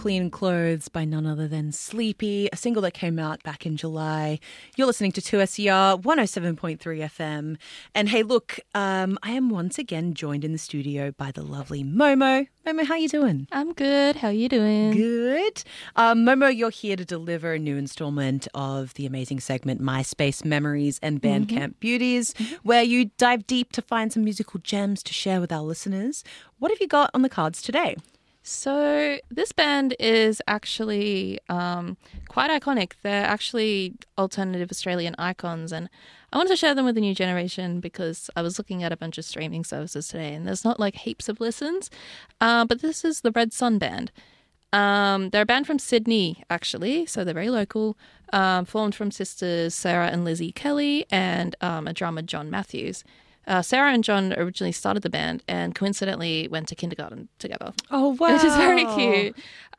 Clean Clothes by none other than Sleepy, a single that came out back in July. You're listening to 2SER 107.3 FM. And hey, look, I am once again joined in the studio by the lovely Momo. Momo, how you doing? I'm good. How you doing? Good. Momo, you're here to deliver a new installment of the amazing segment MySpace Memories and Bandcamp Beauties, where you dive deep to find some musical gems to share with our listeners. What have you got on the cards today? So this band is actually quite iconic. They're actually alternative Australian icons, and I want to share them with the new generation because I was looking at a bunch of streaming services today and there's not like heaps of listens, but this is the Red Sun Band. They're a band from Sydney, actually, so they're very local, formed from sisters Sarah and Lizzie Kelly and a drummer, John Matthews. Sarah and John originally started the band and coincidentally went to kindergarten together. Oh, wow. Which is very cute.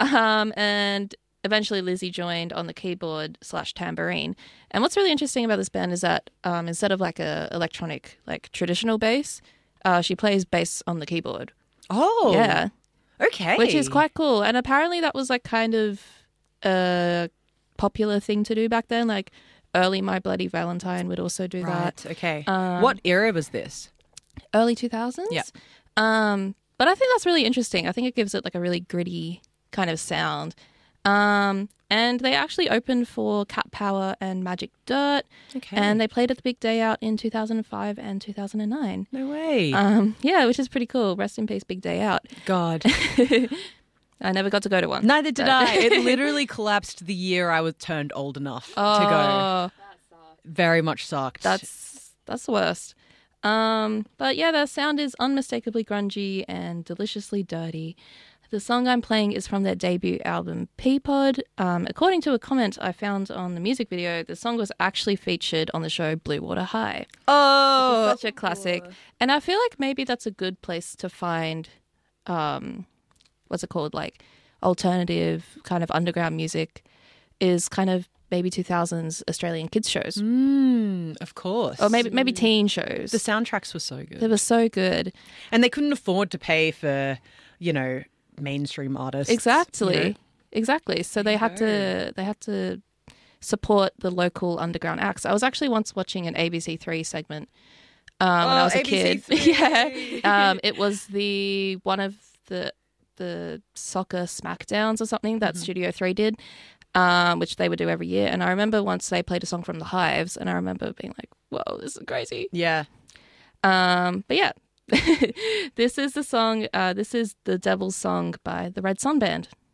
And eventually Lizzie joined on the keyboard / tambourine. And what's really interesting about this band is that instead of like a electronic, like traditional bass, she plays bass on the keyboard. Oh. Yeah. Okay. Which is quite cool. And apparently that was like kind of a popular thing to do back then. Like early My Bloody Valentine would also do that. Okay. What era was this? Early 2000s? Yeah. But I think that's really interesting. I think it gives it like a really gritty kind of sound. And they actually opened for Cat Power and Magic Dirt. Okay. And they played at the Big Day Out in 2005 and 2009. No way. Yeah, which is pretty cool. Rest in peace, Big Day Out. God. I never got to go to one. Neither did I. It literally collapsed the year I was turned old enough to go. Very much sucked. That's the worst. But yeah, their sound is unmistakably grungy and deliciously dirty. The song I'm playing is from their debut album, Peapod. According to a comment I found on the music video, the song was actually featured on the show Blue Water High. Oh. Such a classic. And I feel like maybe that's a good place to find, what's it called, like alternative kind of underground music is kind of maybe 2000s Australian kids shows. Of course. Or maybe teen shows. The soundtracks were so good. They were so good. And they couldn't afford to pay for, mainstream artists. Exactly. Exactly. So they had to support the local underground acts. I was actually once watching an ABC3 segment when I was a kid. Yeah. It was one of the soccer smackdowns or something that Studio 3 did. Which they would do every year. And I remember once they played a song from The Hives, and I remember being like, whoa, this is crazy. Yeah. But yeah, this is the song, this is The Devil's Song by the Red Sun Band.